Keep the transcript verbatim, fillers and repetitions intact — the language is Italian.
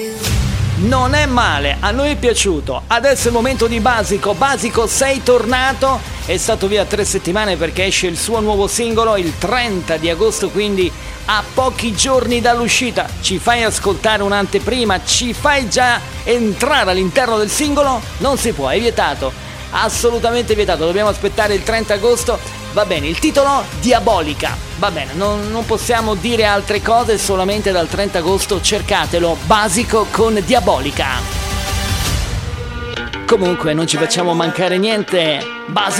Non è male, a noi è piaciuto. Adesso è il momento di Basico. Basico, sei tornato. È stato via tre settimane perché esce il suo nuovo singolo il trenta di agosto, quindi a pochi giorni dall'uscita. Ci fai ascoltare un'anteprima? Ci fai già entrare all'interno del singolo? Non si può, è vietato. Assolutamente vietato, dobbiamo aspettare il trenta agosto. Va bene, il titolo Diabolica. Va bene, non, non possiamo dire altre cose, solamente dal trenta agosto cercatelo. Basico con Diabolica. Comunque non ci facciamo mancare niente. Basico.